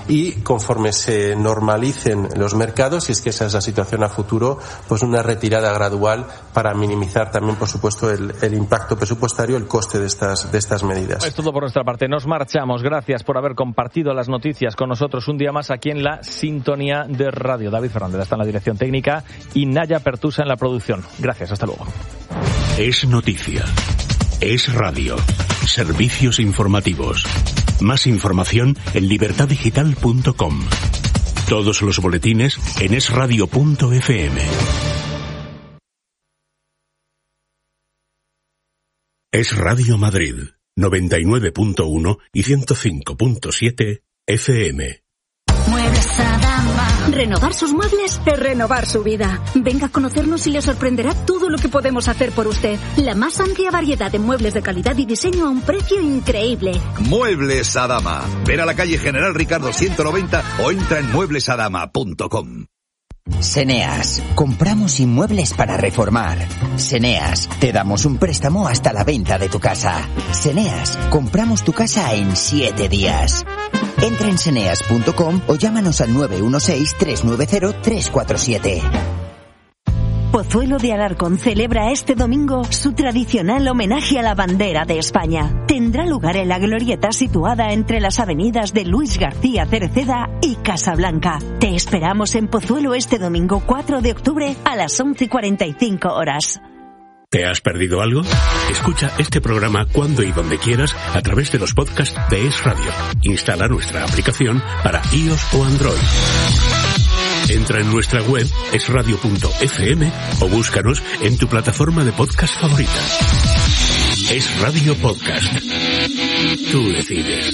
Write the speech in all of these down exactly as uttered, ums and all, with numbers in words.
y conforme se normalicen los mercados, si es que esa es la situación a futuro, pues una retirada gradual para minimizar también, por supuesto, el, el impacto presupuestario, el coste de estas, de estas medidas. Es todo por nuestra parte. Nos marchamos. Gracias por haber compartido las noticias con nosotros un día más aquí en la Sintonía de Radio. David Fernández está en la dirección técnica y Naya Pertusa en la producción. Gracias. Hasta luego. Es noticia. Es radio. Servicios informativos. Más información en libertad digital punto com. Todos los boletines en es radio punto efe eme. Es Radio Madrid, noventa y nueve punto uno y ciento cinco punto siete efe eme. Muebles Adama. Renovar sus muebles es renovar su vida. Venga a conocernos y le sorprenderá todo lo que podemos hacer por usted. La más amplia variedad de muebles de calidad y diseño a un precio increíble. Muebles Adama. Ven a la calle General Ricardo ciento noventa o entra en muebles adama punto com. Seneas, compramos inmuebles para reformar. Seneas, te damos un préstamo hasta la venta de tu casa. Seneas, compramos tu casa en siete días. Entra en seneas punto com o llámanos al nueve uno seis, tres nueve cero, tres cuatro siete. Pozuelo de Alarcón celebra este domingo su tradicional homenaje a la bandera de España. Tendrá lugar en la glorieta situada entre las avenidas de Luis García Cereceda y Casablanca. Te esperamos en Pozuelo este domingo cuatro de octubre a las once y cuarenta y cinco horas. ¿Te has perdido algo? Escucha este programa cuando y donde quieras a través de los podcasts de Es Radio. Instala nuestra aplicación para iOS o Android. Entra en nuestra web es radio punto efe eme o búscanos en tu plataforma de podcast favorita. Es Radio Podcast. Tú decides.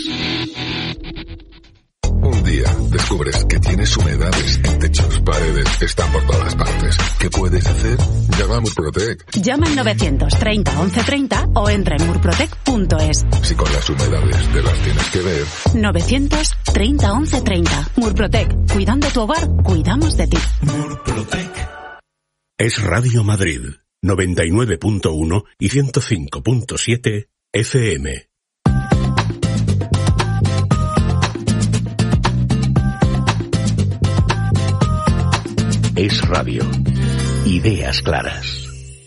Un día descubres que tienes humedades en techos, paredes, están por todas partes. ¿Qué puedes hacer? Llama a Murprotec. Llama al novecientos treinta once treinta o entra en murprotec punto es. Si con las humedades te las tienes que ver. novecientos treinta once treinta. Murprotec. Cuidando tu hogar, cuidamos de ti. Murprotec. Es Radio Madrid, noventa y nueve punto uno y ciento cinco punto siete efe eme. Es Radio. Ideas claras.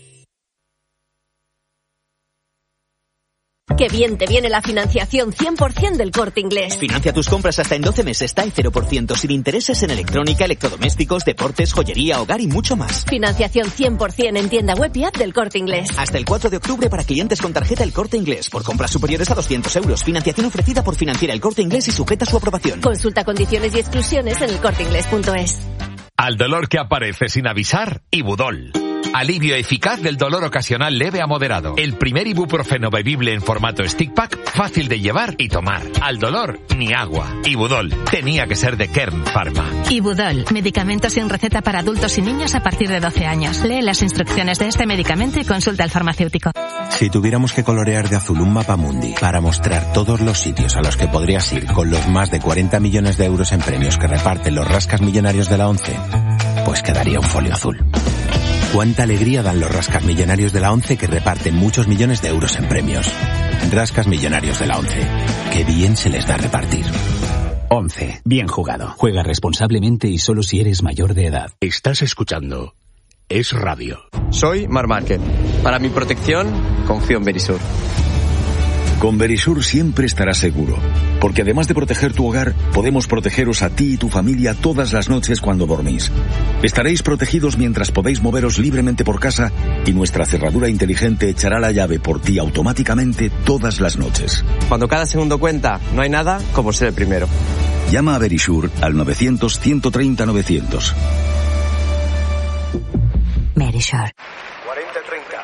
¡Qué bien te viene la financiación cien por ciento del Corte Inglés! Financia tus compras hasta en doce meses, está en cero por ciento, sin intereses en electrónica, electrodomésticos, deportes, joyería, hogar y mucho más. Financiación cien por ciento en tienda web y app del Corte Inglés. Hasta el cuatro de octubre para clientes con tarjeta El Corte Inglés. Por compras superiores a doscientos euros. Financiación ofrecida por Financiera El Corte Inglés y sujeta a su aprobación. Consulta condiciones y exclusiones en el corte inglés punto es. Al dolor que aparece sin avisar, Ibudol. Alivio eficaz del dolor ocasional leve a moderado. El primer ibuprofeno bebible en formato stick pack, fácil de llevar y tomar. Al dolor, ni agua. Ibudol. Tenía que ser de Kern Pharma. Ibudol. Medicamento sin receta para adultos y niños a partir de doce años. Lee las instrucciones de este medicamento y consulta al farmacéutico. Si tuviéramos que colorear de azul un mapa mundi para mostrar todos los sitios a los que podrías ir con los más de cuarenta millones de euros en premios que reparten los rascas millonarios de la ONCE, pues quedaría un folio azul. Cuánta alegría dan los rascas millonarios de la ONCE que reparten muchos millones de euros en premios. Rascas millonarios de la ONCE. Qué bien se les da repartir. ONCE. Bien jugado. Juega responsablemente y solo si eres mayor de edad. Estás escuchando Es Radio. Soy Mar Márquez. Para mi protección, confío en Verisur. Con Verisur siempre estarás seguro, porque además de proteger tu hogar, podemos protegeros a ti y tu familia todas las noches cuando dormís. Estaréis protegidos mientras podéis moveros libremente por casa y nuestra cerradura inteligente echará la llave por ti automáticamente todas las noches. Cuando cada segundo cuenta, no hay nada como ser el primero. Llama a Verisur al novecientos, ciento treinta, novecientos. Verisur. cuarenta treinta.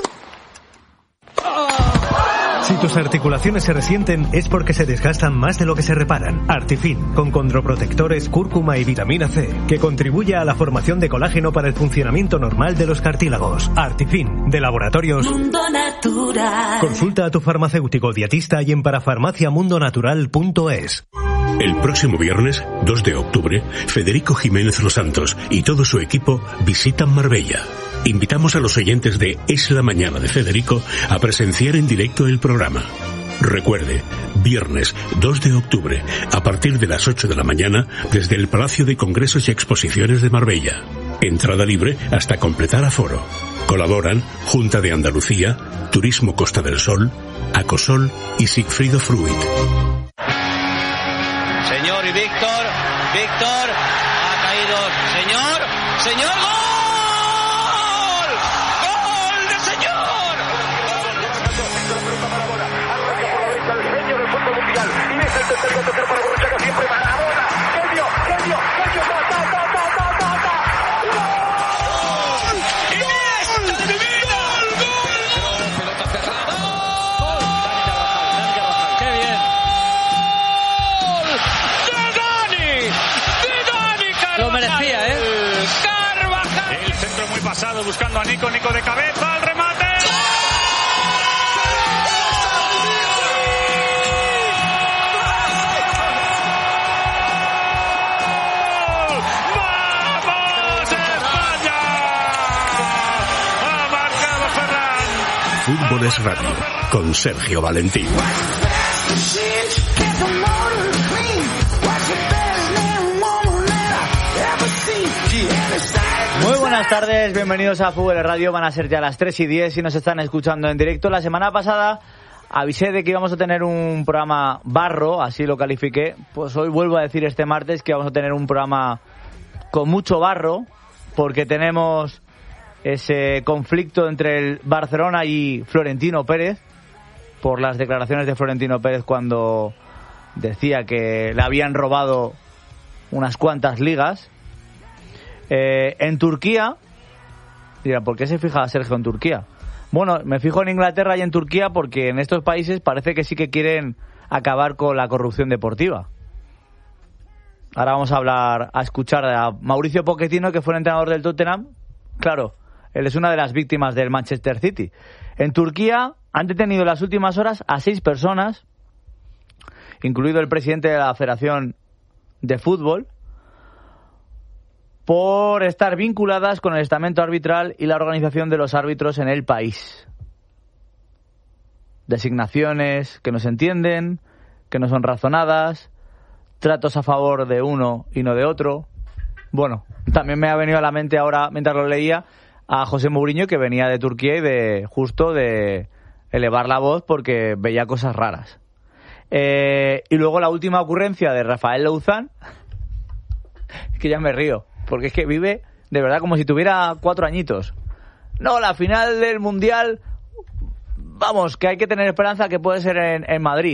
Si tus articulaciones se resienten es porque se desgastan más de lo que se reparan. Artifin, con condroprotectores, cúrcuma y vitamina C, que contribuye a la formación de colágeno para el funcionamiento normal de los cartílagos. Artifin, de Laboratorios Mundo Natural. Consulta a tu farmacéutico dietista y en parafarmacia mundo natural punto es. El próximo viernes, dos de octubre, Federico Jiménez Los Santos y todo su equipo visitan Marbella. Invitamos a los oyentes de Es la Mañana de Federico a presenciar en directo el programa. Recuerde, Viernes dos de octubre, a partir de las ocho de la mañana, desde el Palacio de Congresos y Exposiciones de Marbella. Entrada libre hasta completar aforo. Colaboran Junta de Andalucía, Turismo Costa del Sol, Acosol y Sigfrido Fruit. Señor y Víctor, Víctor, ha caído, señor, señor, ¡gol! ¡Gol de señor! El genio del fútbol mundial, y es el tercer gol para Borruchaga, siempre Maradona, genio, genio, genio, ta, ta, ta, ta, ta, ta, ta. ¡Gol! ¡Iniesta, el divino! ¡Gol! Pelota cerrada. ¡Qué bien! Lo merecía, ¿eh? Carvajal. El centro muy pasado buscando a Nico, Nico de cabeza, al remate. ¡Vamos, España! Ha marcado Ferran. Fútbol es Radio, con Sergio Valentín. Muy buenas tardes, bienvenidos a Fútbol Radio. Van a ser ya las tres y diez y nos están escuchando en directo. La semana pasada avisé de que íbamos a tener un programa barro, así lo califiqué. Pues hoy vuelvo a decir este martes que vamos a tener un programa con mucho barro, porque tenemos ese conflicto entre el Barcelona y Florentino Pérez, por las declaraciones de Florentino Pérez cuando decía que le habían robado unas cuantas ligas. Eh, en Turquía, dirán, ¿por qué se fija Sergio en Turquía? Bueno, me fijo en Inglaterra y en Turquía porque en estos países parece que sí que quieren acabar con la corrupción deportiva. Ahora vamos a hablar, a escuchar a Mauricio Pochettino, que fue el entrenador del Tottenham. Claro, él es una de las víctimas del Manchester City. En Turquía han detenido en las últimas horas a seis personas, incluido el presidente de la Federación de Fútbol, por estar vinculadas con el estamento arbitral y la organización de los árbitros en el país. Designaciones que no se entienden, que no son razonadas, tratos a favor de uno y no de otro. Bueno, también me ha venido a la mente ahora, mientras lo leía, a José Mourinho, que venía de Turquía y de justo de elevar la voz porque veía cosas raras. Eh, y luego la última ocurrencia de Rafael Louzán, que ya me río, porque es que vive de verdad como si tuviera cuatro añitos. No, la final del Mundial, vamos, que hay que tener esperanza que puede ser en, en Madrid.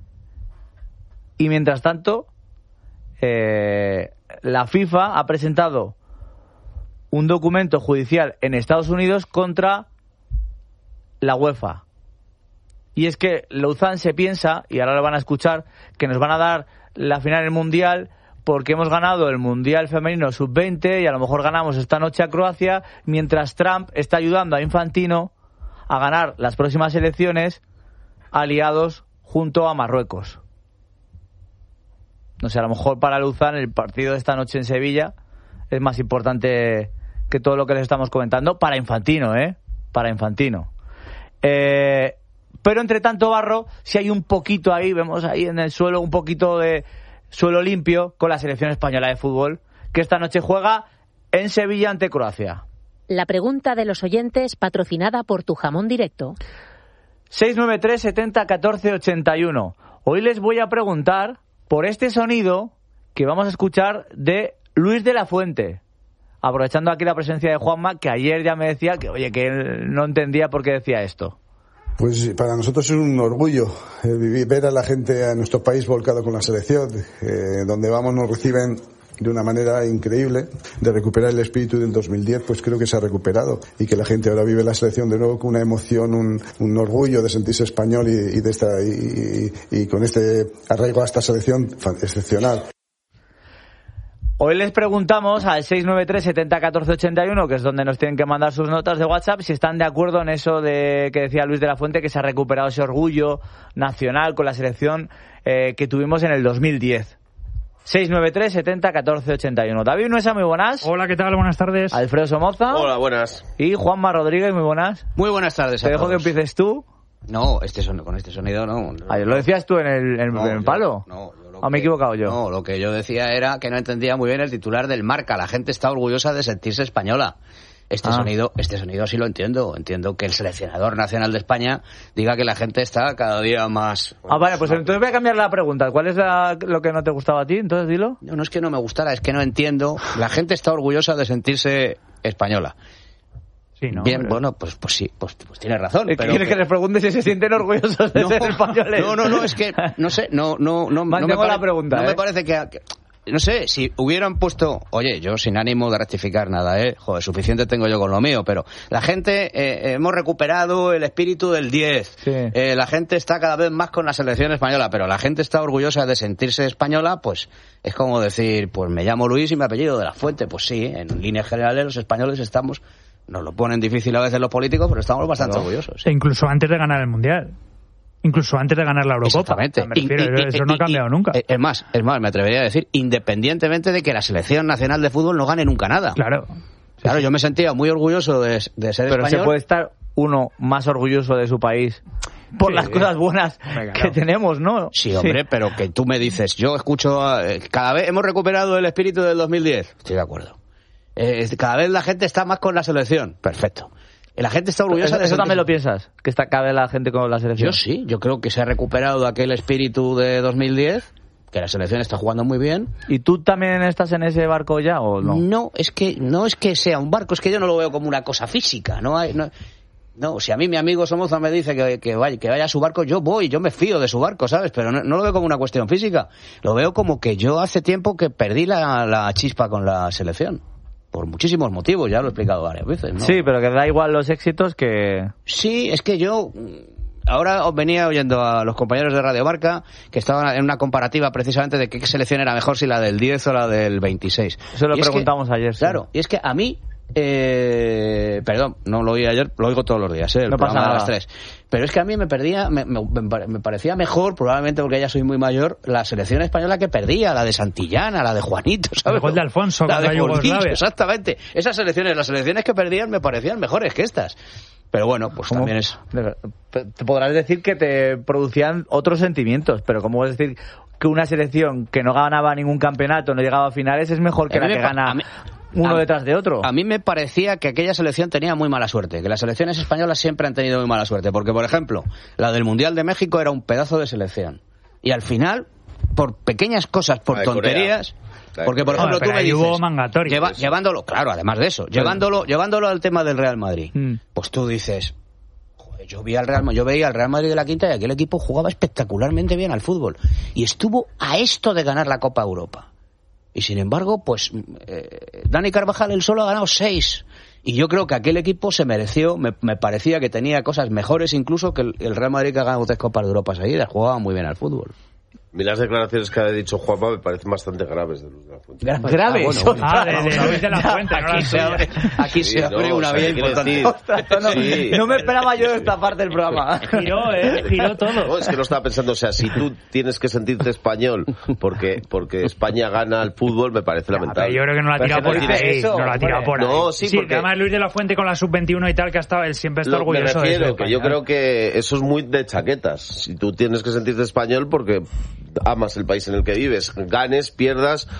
Y mientras tanto, eh, la FIFA ha presentado un documento judicial en Estados Unidos contra la UEFA. Y es que Louzán se piensa, y ahora lo van a escuchar, que nos van a dar la final del Mundial porque hemos ganado el Mundial Femenino sub veinte y a lo mejor ganamos esta noche a Croacia, mientras Trump está ayudando a Infantino a ganar las próximas elecciones aliados junto a Marruecos. No sé, a lo mejor para Louzán el partido de esta noche en Sevilla es más importante que todo lo que les estamos comentando para Infantino, ¿eh? Para Infantino. Eh, pero entre tanto barro, si hay un poquito ahí, vemos ahí en el suelo un poquito de suelo limpio con la selección española de fútbol, que esta noche juega en Sevilla ante Croacia. La pregunta de los oyentes, patrocinada por Tu Jamón Directo. seis nueve tres, setenta, catorce, ochenta y uno. Hoy les voy a preguntar por este sonido que vamos a escuchar de Luis de la Fuente. Aprovechando aquí la presencia de Juanma, que ayer ya me decía que, oye, que él no entendía por qué decía esto. Pues para nosotros es un orgullo eh, vivir, ver a la gente, a nuestro país volcado con la selección. Eh, donde vamos nos reciben de una manera increíble. De recuperar el espíritu del dos mil diez, pues creo que se ha recuperado. Y que la gente ahora vive la selección de nuevo con una emoción, un, un orgullo de sentirse español y, y, de esta, y, y, y con este arraigo a esta selección excepcional. Hoy les preguntamos al seis nueve tres, setenta, catorce, ochenta y uno, que es donde nos tienen que mandar sus notas de WhatsApp, si están de acuerdo en eso de que decía Luis de la Fuente, que se ha recuperado ese orgullo nacional con la selección eh, que tuvimos en el dos mil diez. seis nueve tres, setenta, catorce, ochenta y uno. David Nuesa, muy buenas. Hola, ¿qué tal? Buenas tardes. Alfredo Somoza. Hola, buenas. Y Juanma Rodríguez, muy buenas. Muy buenas tardes. Te dejo que empieces tú. No, este sonido, con este sonido no. Ayer lo decías tú en el, en, No, en el yo- palo. no, yo lo ¿O me he equivocado yo? No, lo que yo decía era que no entendía muy bien el titular del Marca. La gente está orgullosa de sentirse española. Este Ah. sonido, este sonido sí lo entiendo. Entiendo que el seleccionador nacional de España diga que la gente está cada día más. Ah, vale, pues entonces voy a cambiar la pregunta. ¿Cuál es la- lo que no te gustaba a ti? Entonces dilo. No, no es que no me gustara, es que no entiendo. La gente está orgullosa de sentirse española. Sí, ¿no? Bien, Pero- bueno, pues, pues sí, pues, pues tienes razón. ¿Qué pero ¿Quieres que les pregunte si se sienten orgullosos de No, ser españoles? No, no, no, es que, no sé, no, no, no, no me, Mantengo pare- la pregunta, no ¿eh? me parece que, que- no sé, si hubieran puesto, oye, yo sin ánimo de rectificar nada, eh, joder, suficiente tengo yo con lo mío, pero la gente, eh, hemos recuperado el espíritu del diez, Sí. eh, la gente está cada vez más con la selección española, pero la gente está orgullosa de sentirse española, pues es como decir, pues me llamo Luis y mi apellido de la Fuente, pues sí, en líneas generales los españoles estamos, nos lo ponen difícil a veces los políticos, pero estamos bastante Claro. orgullosos. E incluso antes de ganar el Mundial. Incluso antes de ganar la Eurocopa. Exactamente. O sea, me refiero, Y- y- eso no ha y- cambiado y- nunca. Es más, es más, me atrevería a decir, independientemente de que la selección nacional de fútbol no gane nunca nada. Claro. Claro, yo me sentía muy orgulloso de, de ser Pero español. se puede estar uno más orgulloso de su país por Sí. las cosas buenas Venga, que no. tenemos, ¿no? Sí, hombre, pero que tú me dices, yo escucho, eh, cada vez hemos recuperado el espíritu del dos mil diez. Estoy de acuerdo. Eh, cada vez la gente está más con la selección. Perfecto. La gente está orgullosa ¿Eso, de eso sentirse- también lo piensas? ¿Que está cada vez la gente con la selección? Yo sí, yo creo que se ha recuperado aquel espíritu de dos mil diez, que la selección está jugando muy bien. ¿Y tú también estás en ese barco ya o no? No, es que no es que sea un barco, es que yo no lo veo como una cosa física, no hay, no, no, si a mí mi amigo Somoza me dice que, que vaya que vaya a su barco, yo voy, yo me fío de su barco, ¿sabes? Pero no, no lo veo como una cuestión física, lo veo como que yo hace tiempo que perdí la, la chispa con la selección. Por muchísimos motivos, ya lo he explicado varias veces, ¿no? Sí, pero que da igual los éxitos que... Sí, es que yo ahora os venía oyendo a los compañeros de Radio Marca que estaban en una comparativa precisamente de qué selección era mejor, si la del diez o la del veintiséis. Eso lo Y es que- preguntamos ayer. sí. Claro, y es que a mí, eh, perdón, no lo oí ayer, lo oigo todos los días, ¿eh? El No pasa programa de nada. las tres. Pero es que a mí me perdía, me, me- me parecía mejor, probablemente porque ya soy muy mayor, la selección española que perdía, la de Santillana, la de Juanito, ¿sabes? El gol de Alfonso la contra de Juanito, Yugoslavia. exactamente. Esas selecciones, las selecciones que perdían me parecían mejores que estas. Pero bueno, pues ¿Cómo? también es... Te podrás decir que te producían otros sentimientos, pero ¿cómo es decir que una selección que no ganaba ningún campeonato, no llegaba a finales, es mejor que A la mí que me pa- gana a mí- uno a- detrás de otro? A mí me parecía que aquella selección tenía muy mala suerte, que las selecciones españolas siempre han tenido muy mala suerte, porque por ejemplo, la del Mundial de México era un pedazo de selección. Y al final, por pequeñas cosas, por La de Corea. tonterías, La de porque por Corea. ejemplo Hombre, tú pero me ahí dices, hubo mandatorio. lleva- llevándolo, claro, además de eso, llevándolo, llevándolo al tema del Real Madrid, Mm. pues tú dices, joder, yo vi al Real, yo veía al Real Madrid de la Quinta y aquel equipo jugaba espectacularmente bien al fútbol y estuvo a esto de ganar la Copa Europa. Y sin embargo, pues eh, Dani Carvajal él solo ha ganado seis. Y yo creo que aquel equipo se mereció, me, me parecía que tenía cosas mejores incluso que el, el Real Madrid, que ha ganado tres Copas de Europa seguidas. Jugaba muy bien al fútbol. A mí las declaraciones que ha dicho Juanma me parecen bastante graves de Luis de la Fuente. ¿Graves? Ah, bueno, Ah, de, de Luis de la Fuente, no Aquí la se suya. abre, aquí Sí, se abre no, una o sea, vía quiero importante. decir- Ostras, no, Sí. no me esperaba yo esta parte del programa. Giró, ¿eh? Giró todo. No, es que no estaba pensando, o sea, si tú tienes que sentirte español porque porque España gana al fútbol, me parece lamentable. Pero yo creo que no la ha Pero tirado es por que no ahí. dice eso, No la ha tirado por hombre. ahí. No, sí, porque- que además Luis de la Fuente con la sub veintiuno y tal, que ha estado, él siempre está Lo- me orgulloso de refiero, eso. que yo creo que eso es muy de chaquetas. Si tú tienes que sentirte español porque amas el país en el que vives, ganes, pierdas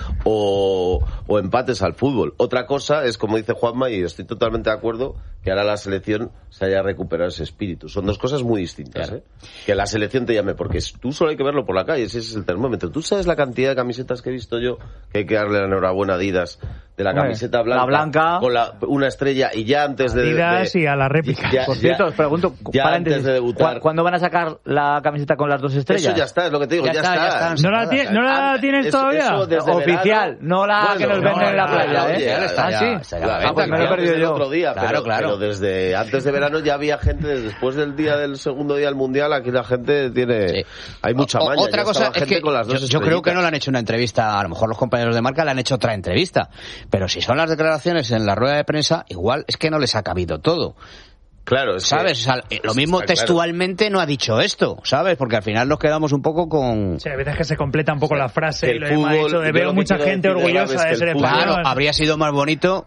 o, o empates al fútbol. Otra cosa es, como dice Juanma, y estoy totalmente de acuerdo, que ahora la selección se haya recuperado ese espíritu. Son dos cosas muy distintas, ¿eh? Que la selección te llame, porque tú solo hay que verlo por la calle, ese es el termómetro. ¿Tú sabes la cantidad de camisetas que he visto yo? Que hay que darle la enhorabuena a Adidas, de la Hombre, camiseta blanca, la blanca. con la, una estrella, y ya antes de... Adidas de- y a la réplica. ya- Por cierto, os pregunto, ya paréntesis, antes de debutar. ¿cu- ¿cuándo van a sacar la camiseta con las dos estrellas? Eso ya está, es lo que te digo, ya, Ya está, ya está. ¿No la, tie- ¿no la Antes- tienes eso- todavía? eso desde Oficial, verano. no la que Bueno, nos venden no, en la no, playa, no, ¿eh? ya está, ¿Ah, ya, sí? está ya a la Ah, venta, pues me lo he Desde perdido el yo. otro día, Claro, pero, claro. pero desde antes de verano ya había gente, desde después del día del segundo día del mundial, aquí la gente tiene, Sí. hay mucha O- maña. Otra ya cosa estaba es gente que con las yo, dos yo creo que no estrellitas. le han hecho una entrevista, a lo mejor los compañeros de marca le han hecho otra entrevista, pero si son las declaraciones en la rueda de prensa, igual es que no les ha cabido todo. Claro, es que- ¿Sabes? O sea, eh, lo mismo está claro. textualmente no ha dicho esto, ¿sabes? Porque al final nos quedamos un poco con... Sí, a veces que se completa un poco la frase que y el lo hemos fútbol, dicho de yo veo lo que mucha quiero gente decir de orgullosa Gabe es de que ser el fútbol- español. Claro, habría sido más bonito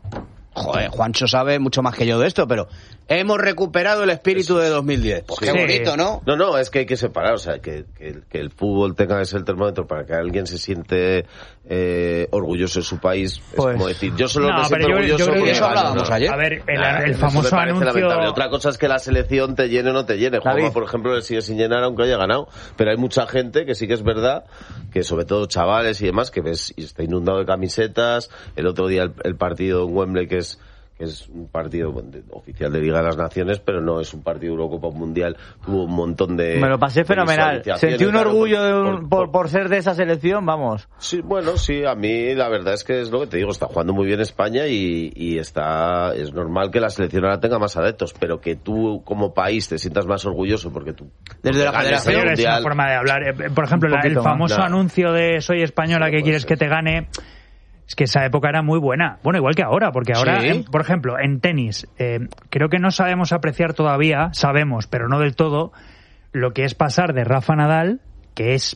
Joder, Juancho sabe mucho más que yo de esto, pero hemos recuperado el espíritu de dos mil diez. Pues Sí. qué bonito, ¿no? No, no, es que hay que separar, o sea, que, que, que el fútbol tenga que ser el termómetro para que alguien se siente eh, orgulloso de su país. Es Pues- como decir, yo solo No, me siento pero yo- orgulloso yo creo que porque eso gano, hablábamos ¿no? ayer. A ver, el- Nah, el eso famoso me parece anuncio- lamentable. Otra cosa es que la selección te llene o no te llene. Juanma, David. por ejemplo, le sigue sin llenar aunque haya ganado, pero hay mucha gente que sí que es verdad, que sobre todo chavales y demás, que ves y está inundado de camisetas. El otro día el, el partido en Wembley, que es que es un partido de- oficial de Liga de las Naciones, pero no es un partido de Eurocopa Mundial, tuvo un montón de... Me lo pasé de fenomenal. visualizaciones, Sentí un claro, orgullo de por- un- por, por ser de esa selección, vamos. Sí, bueno, sí, a mí la verdad es que es lo que te digo, está jugando muy bien España y, y está es normal que la selección ahora tenga más adeptos, pero que tú como país te sientas más orgulloso porque tú... Desde la porque ganes el Señor, es una Mundial. forma de hablar. Eh, Por ejemplo, Un la- el poquito más. famoso Nah. anuncio de soy española, que quieres que te gane. Es que esa época era muy buena. Bueno, igual que ahora, porque ahora, Sí. en- por ejemplo, en tenis, eh, creo que no sabemos apreciar todavía, sabemos, pero no del todo, lo que es pasar de Rafa Nadal, que es,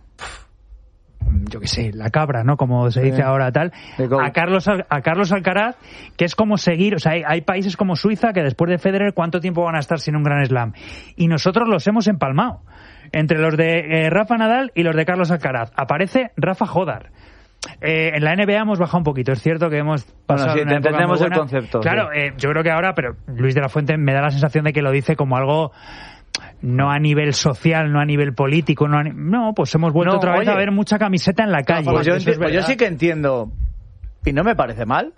pf, yo qué sé, la cabra, ¿no? Como se dice Sí. ahora tal, a Carlos, Al- a Carlos Alcaraz, que es como seguir, o sea, hay, hay países como Suiza que después de Federer, ¿cuánto tiempo van a estar sin un Gran Slam? Y nosotros los hemos empalmado. Entre los de eh, Rafa Nadal y los de Carlos Alcaraz. Aparece Rafa Jodar. Eh, en la N B A hemos bajado un poquito. Es cierto que hemos pasado sí, una época entendemos muy el buena. concepto, Claro, sí. eh, yo creo que ahora, pero Luis de la Fuente me da la sensación de que lo dice como algo no a nivel social, no a nivel político, no, a ni- no pues hemos vuelto No, otra vez oye. a ver mucha camiseta en la calle. Pues yo, Eso es enti- pues yo verdad. sí que entiendo, y no me parece mal,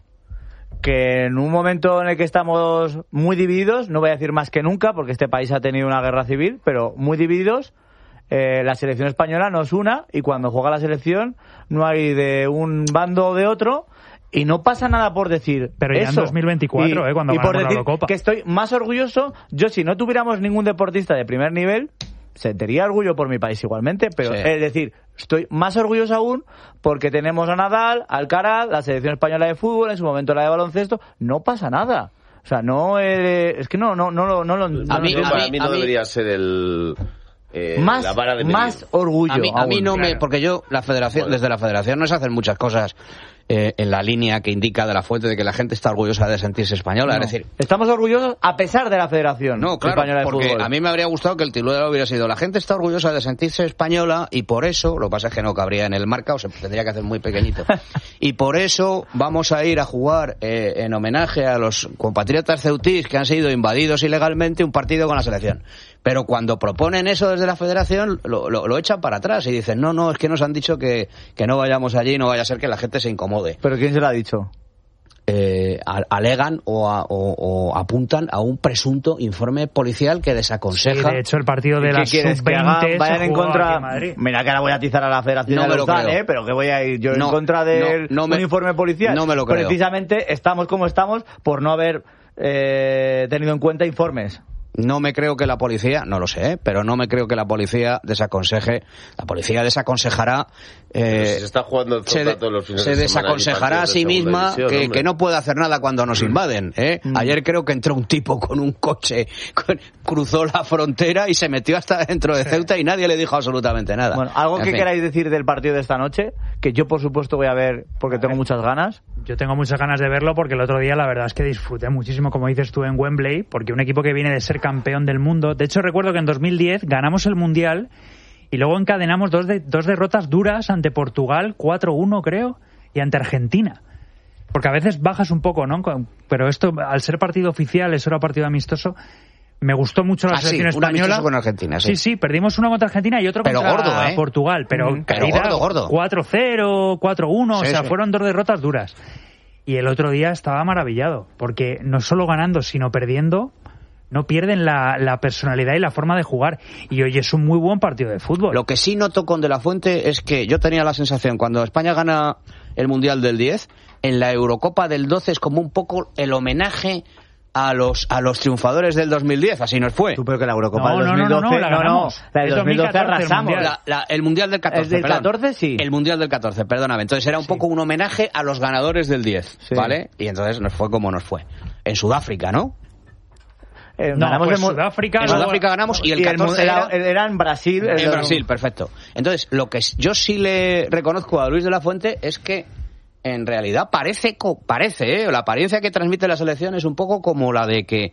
que en un momento en el que estamos muy divididos, no voy a decir más que nunca, porque este país ha tenido una guerra civil, pero muy divididos, eh, la selección española nos una, y cuando juega la selección no hay de un bando o de otro, y no pasa nada por decir Pero ya en eso. dos mil veinticuatro, Y- eh, cuando y por ganamos la decir Eurocopa. que estoy más orgulloso, yo si no tuviéramos ningún deportista de primer nivel, sentiría orgullo por mi país igualmente, pero Sí. es decir, estoy más orgulloso aún porque tenemos a Nadal, Alcaraz, la selección española de fútbol, en su momento la de baloncesto, no pasa nada. O sea, no eh, es que no no no lo no, lo- no A lo mí, entiendo. para mí no debería ser el... eh, Más- la vara de medir. más orgullo. A mí, a mí aún. no me, Claro. porque yo, la federación, desde la federación nos hacen muchas cosas eh, en la línea que indica de la fuente de que la gente está orgullosa de sentirse española. No. Es decir, Estamos orgullosos a pesar de la Federación no, claro, Española de porque Fútbol. a mí me habría gustado que el titular hubiera sido la gente está orgullosa de sentirse española y por eso, lo que pasa es que no cabría en el marca o se tendría que hacer muy pequeñito, y por eso vamos a ir a jugar eh, en homenaje a los compatriotas ceutís que han sido invadidos ilegalmente un partido con la selección. Pero cuando proponen eso desde la federación lo, lo, lo echan para atrás y dicen no, no, es que nos han dicho que, que no vayamos allí, no vaya a ser que la gente se incomode. ¿Pero quién se lo ha dicho? Eh, a- alegan o, a- o- o apuntan a un presunto informe policial que Sí, desaconseja. de hecho, el partido de ¿Qué la quieres? sub Que hagan- veinte vayan se en jugó contra. aquí en Madrid. Mira que ahora voy a atizar a la Federación No de me lo Lausana, creo. ¿eh? Pero que voy a ir yo No, en contra del no, no me- un informe policial. no me lo creo. Precisamente estamos como estamos por no haber eh, tenido en cuenta informes. No me creo que la policía, no lo sé, ¿eh? pero no me creo que la policía desaconseje. La policía desaconsejará. Pero Eh, si se está jugando el se, Zota de- todos los fines se de semana y desaconsejará a partidos de sí segunda misma división, que, hombre. que no puede hacer nada cuando nos invaden. ¿eh? Mm. Ayer creo que entró un tipo con un coche, con- cruzó la frontera y se metió hasta dentro de Ceuta y nadie le dijo absolutamente nada. Bueno, algo En que fin. queráis decir del partido de esta noche, que yo por supuesto voy a ver porque tengo muchas ganas. Yo tengo muchas ganas de verlo porque el otro día la verdad es que disfruté muchísimo, como dices tú, en Wembley, porque un equipo que viene de ser campeón del mundo. De hecho, recuerdo que en dos mil diez ganamos el Mundial y luego encadenamos dos, de, dos derrotas duras ante Portugal, cuatro uno creo, y ante Argentina. Porque a veces bajas un poco, ¿no? Con- Pero esto, al ser partido oficial, eso era partido amistoso, me gustó mucho la Ah, sí, selección un española. amistoso con Argentina, sí. Sí, sí, perdimos uno contra Argentina y otro Pero contra gordo, ¿eh? Portugal. Pero, Mm, pero calidad, gordo, gordo. cuatro cero, cuatro uno, Sí, o sea, sí. fueron dos derrotas duras. Y el otro día estaba maravillado, porque no solo ganando, sino perdiendo, no pierden la, la personalidad y la forma de jugar. Y hoy es un muy buen partido de fútbol. Lo que sí noto con De La Fuente es que yo tenía la sensación, cuando España gana el Mundial del diez, en la Eurocopa del doce es como un poco el homenaje a los a los triunfadores del dos mil diez, así nos fue. Tú, pero que la Eurocopa No, del no, no, dos mil doce, no, no, la ganamos. la del Es dos mil doce dos mil catorce el arrasamos. Mundial. La- la- el Mundial del catorce, ¿El del perdón. catorce? Sí. El Mundial del catorce, perdóname. Entonces era un poco un homenaje a los ganadores del diez, Sí. ¿vale? Y entonces nos fue como nos fue. En Sudáfrica, ¿no? Eh, No, ganamos pues el mu- Sudáfrica, En luego- Sudáfrica ganamos y el y el catorce mu- era, era... era en Brasil. el En dos- Brasil, perfecto. Entonces, lo que yo sí le reconozco a Luis de la Fuente es que en realidad parece, parece, ¿eh? La apariencia que transmite la selección es un poco como la de que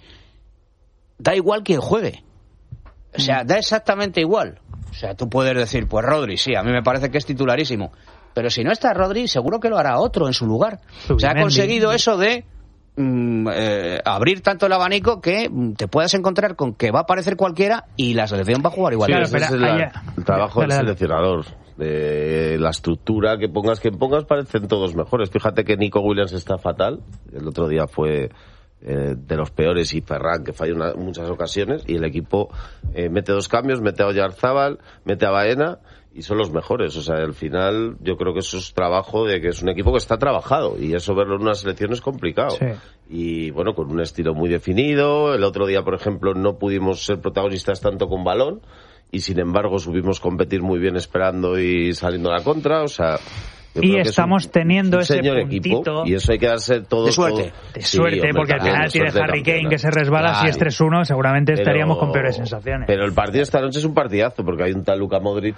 da igual quien juegue. O sea, da exactamente igual. O sea, tú puedes decir, pues Rodri, sí, a mí me parece que es titularísimo. Pero si no está Rodri, seguro que lo hará otro en su lugar. O sea, ha conseguido eso de mm, eh, abrir tanto el abanico que te puedas encontrar con que va a aparecer cualquiera y la selección va a jugar igual. Sí, ese es la, el trabajo del seleccionador. De la estructura que pongas, que pongas, parecen todos mejores. Fíjate que Nico Williams está fatal. El otro día fue eh, de los peores, y Ferran, que falló una, muchas ocasiones, y el equipo eh, mete dos cambios, mete a Oyarzábal, mete a Baena, y son los mejores. O sea, al final yo creo que eso es trabajo de que es un equipo que está trabajado, y eso verlo en una selección es complicado. Sí. Y bueno, con un estilo muy definido. El otro día, por ejemplo, no pudimos ser protagonistas tanto con balón, y sin embargo supimos competir muy bien esperando y saliendo a la contra. O sea, y estamos un, teniendo un ese señor puntito equipo, y eso hay que darse todo de suerte, todo, de suerte, sí, hombre, porque al final tiene Harry Kane que se resbala. Claro. Si es tres uno seguramente pero, estaríamos con peores sensaciones. Pero el partido esta noche es un partidazo, porque hay un tal Luka Modric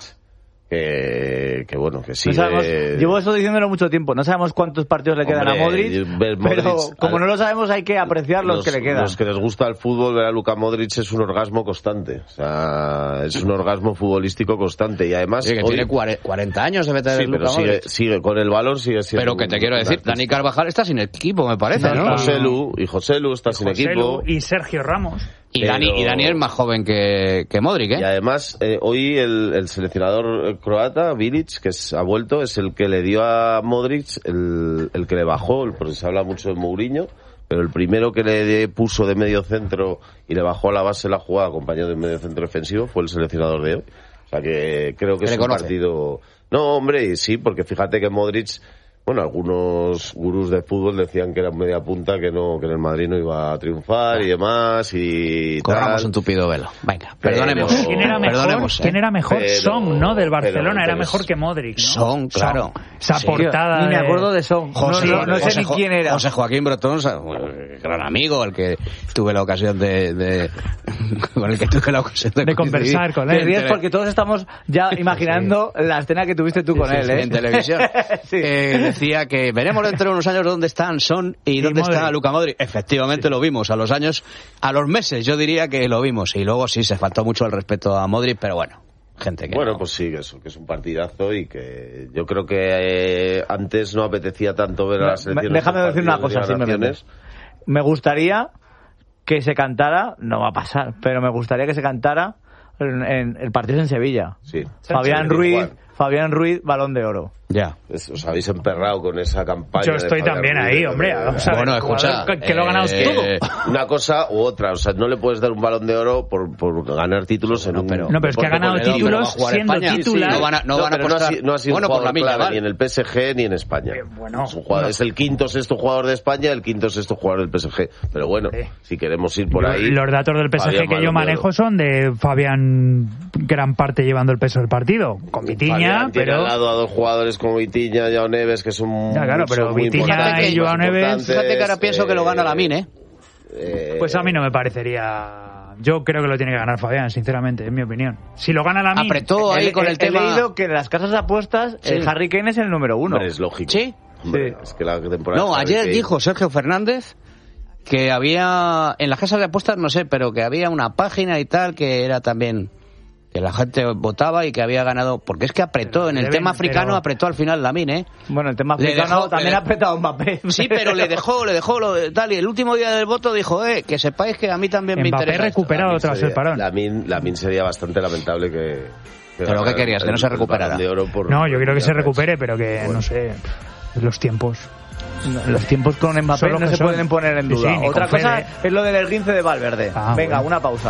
que, que bueno, que sí. No sabemos, llevo eso diciéndolo mucho tiempo. No sabemos cuántos partidos le quedan Hombre, a Modric, Modric, pero como al, no lo sabemos hay que apreciar los, los que le quedan. Los que les gusta el fútbol, ver a Luka Modric es un orgasmo constante. O sea, es un orgasmo futbolístico constante. Y además sí, que hoy, tiene cuarenta años debe tener sí, Luka pero sigue, Modric. sigue con el balón, sigue siendo. Pero que te quiero decir, Dani Carvajal está sin equipo, me parece, ¿no? ¿no? José Lu, y José Lu está y sin José equipo. Lu y Sergio Ramos. Y, pero... Dani, y Dani es más joven que, que Modric, ¿eh? Y además, eh, hoy el, el seleccionador croata, Bilic, que es, ha vuelto, es el que le dio a Modric, el, el que le bajó, porque se habla mucho de Mourinho, pero el primero que le puso de medio centro y le bajó a la base la jugada acompañado de medio centro defensivo fue el seleccionador de hoy. O sea que creo que es un conoce? partido... No, hombre, sí, porque fíjate que Modric... Bueno, algunos gurús de fútbol decían que era media punta, que no, que en el Madrid no iba a triunfar y demás, y corramos un tupido velo. Venga, perdonemos. Pero, ¿Quién era mejor? Perdonemos, ¿eh? ¿Quién era mejor? Pero, Son, ¿no? Del Barcelona, pero, era mejor que Modric, ¿no? Son, claro. Son. Esa sí, portada. Ni me acuerdo de Son. José, no, no, no sé José, ni quién era. José Joaquín Brotón, gran amigo, el que tuve la ocasión de, de con el que tuve la ocasión de, de conversar con él. Te ríes porque todos estamos ya imaginando sí. la escena que tuviste tú sí, con sí, él, sí, ¿eh? En televisión. sí. eh, decía que veremos dentro de unos años dónde están Son y dónde y está Luka Modric. Efectivamente sí. lo vimos a los años, a los meses, yo diría que lo vimos. Y luego sí, se faltó mucho el respeto a Modric, pero bueno. Gente que bueno, no. pues sí, que, eso, que es un partidazo y que yo creo que eh, antes no apetecía tanto ver a las selecciones. Déjame decir una cosa, si me metes. Me gustaría que se cantara, no va a pasar, pero me gustaría que se cantara en, en el partido en Sevilla. Sí. Fabián Ruiz, Fabián Ruiz, Balón de Oro. Ya. Es, os habéis emperrado con esa campaña. Yo estoy también ahí, hombre. O sea, bueno, escucha. Que lo ha ganado eh, todo. Una cosa u otra. O sea, no le puedes dar un Balón de Oro por, por ganar títulos en no, un... Pero, no, pero es que ha ganado títulos siendo España. titular. Sí, no van a, no no, van a pero no ha, no ha sido bueno, un jugador por la milla, clave ¿vale? ni en el P S G ni en España. Eh, bueno, es, un jugador, no. es el quinto sexto jugador de España, el quinto sexto jugador del P S G. Pero bueno, eh. si queremos ir por ahí... Los datos del P S G que yo manejo son de Fabián gran parte llevando el peso del partido. Con Vitinha, pero... Tiene al lado a dos jugadores como Vitinha y Joao Neves, que son ya, claro, pero muy Vitinha y Joao Neves... Fíjate que ahora pienso eh, que lo gana Lamine, ¿eh? ¿eh? Pues a mí no me parecería... Yo creo que lo tiene que ganar Fabián, sinceramente, en mi opinión. Si lo gana Lamine... Apretó ahí he, con he, el tema... He leído que en las casas de apuestas sí. el Harry Kane es el número uno. Hombre, es lógico. ¿Sí? Hombre, sí. Es que la temporada no, ayer Kane... dijo Sergio Fernández que había... En las casas de apuestas, no sé, pero que había una página y tal que era también... que la gente votaba y que había ganado, porque es que apretó, pero en el deben, tema africano pero... apretó al final Lamine, ¿eh? Bueno, el tema africano dejó, también ha apretado Mbappé. Sí, pero le dejó, le dejó lo de tal, y el último día del voto dijo, eh, que sepáis que a mí también Mbappé me interesa. Mbappé recuperado tras el parón. Lamine, Lamine sería bastante lamentable que... que ¿Pero qué querías? Que no se recuperara. Por, no, yo quiero que se recupere, pero que, bueno. no sé, los tiempos... Los tiempos con Mbappé no se son. pueden poner en duda. Sí, sí, Otra cosa es lo del esguince de Valverde. Ah, Venga, bueno. una pausa.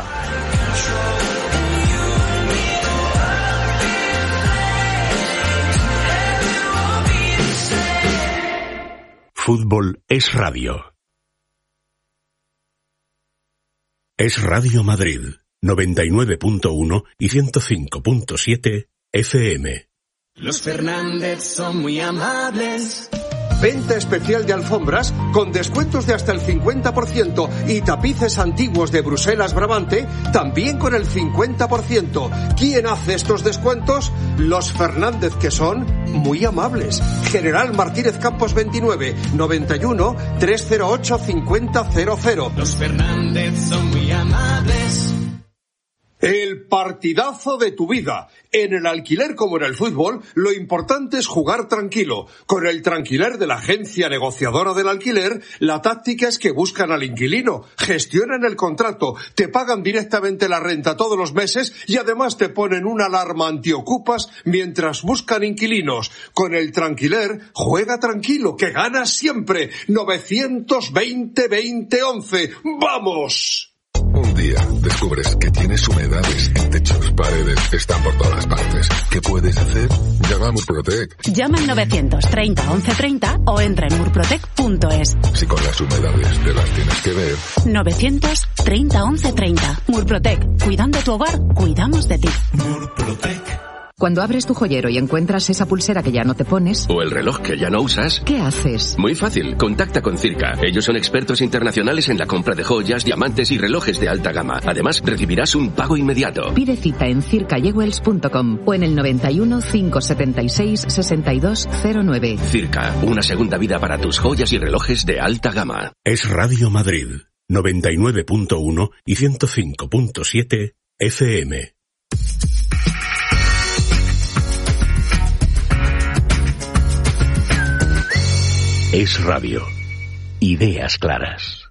Fútbol es radio. Es Radio Madrid, noventa y nueve punto uno y ciento cinco punto siete F M. Los Fernández son muy amables. Venta especial de alfombras con descuentos de hasta el cincuenta por ciento y tapices antiguos de Bruselas Brabante también con el cincuenta por ciento. ¿Quién hace estos descuentos? Los Fernández, que son muy amables. General Martínez Campos veintinueve, noventa y uno, trescientos ocho, cincuenta cero cero. Los Fernández son muy amables. El partidazo de tu vida. En el alquiler como en el fútbol, lo importante es jugar tranquilo. Con el Tranquiler de la agencia negociadora del alquiler, la táctica es que buscan al inquilino, gestionan el contrato, te pagan directamente la renta todos los meses y además te ponen una alarma antiocupas mientras buscan inquilinos. Con el Tranquiler, juega tranquilo, que ganas siempre. novecientos veinte, veinte, once. ¡Vamos! Un día descubres que tienes humedades en techos, paredes, están por todas partes. ¿Qué puedes hacer? Llama a Murprotec. Llama al novecientos treinta, once treinta o entra en murprotec punto es. Si con las humedades te las tienes que ver. novecientos treinta, once treinta. Murprotec. Cuidando tu hogar, cuidamos de ti. Murprotec. Cuando abres tu joyero y encuentras esa pulsera que ya no te pones... O el reloj que ya no usas... ¿Qué haces? Muy fácil, contacta con Circa. Ellos son expertos internacionales en la compra de joyas, diamantes y relojes de alta gama. Además, recibirás un pago inmediato. Pide cita en circa jewels punto com o en el noventa y uno, cinco setenta y seis, sesenta y dos cero nueve. Circa, una segunda vida para tus joyas y relojes de alta gama. Es Radio Madrid, noventa y nueve punto uno y ciento cinco punto siete F M. Es Radio. Ideas claras.